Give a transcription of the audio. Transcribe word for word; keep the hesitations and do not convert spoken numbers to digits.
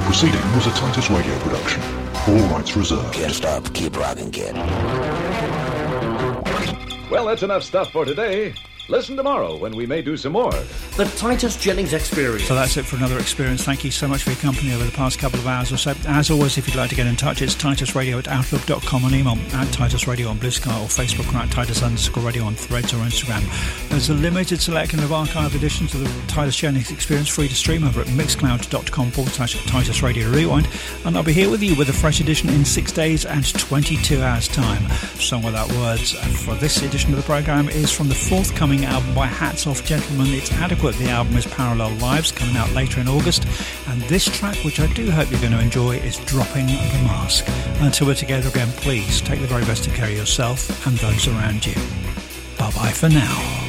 proceeding was a Titus Radio production. All rights reserved. Can't stop, keep rocking, kid. Well, that's enough stuff for today. Listen tomorrow when we may do some more. The Titus Jennings Experience. So that's it for another experience. Thank you so much for your company over the past couple of hours or so. As always, if you'd like to get in touch, it's titus radio at outlook dot com on email, at Titus Radio on Blue Sky or Facebook, or at Titus underscore radio on Threads or Instagram. There's a limited selection of archive editions of the Titus Jennings Experience free to stream over at mixcloud.com forward slash Titus Radio Rewind. And I'll be here with you with a fresh edition in six days and twenty-two hours time. Song Without Words for this edition of the programme is from the forthcoming album by Hats Off Gentlemen. It's Adequate. The album is Parallel Lives, coming out later in August, and this track, which I do hope you're going to enjoy, is Dropping the Mask. Until we're together again, please take the very best of care of yourself and those around you. Bye bye for now.